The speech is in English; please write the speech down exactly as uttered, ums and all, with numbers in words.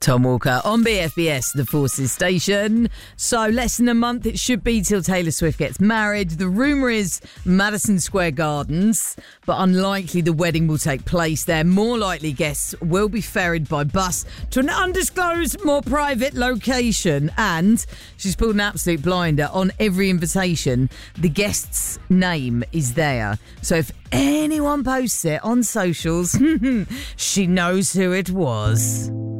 Tom Walker on B F B S, the Forces station. So less than a month it should be till Taylor Swift gets married. The rumour is Madison Square Gardens, but unlikely the wedding will take place there. More likely guests will be ferried by bus to an undisclosed, more private location. And she's pulled an absolute blinder. On every invitation, the guest's name is there. So if anyone posts it on socials, she knows who it was.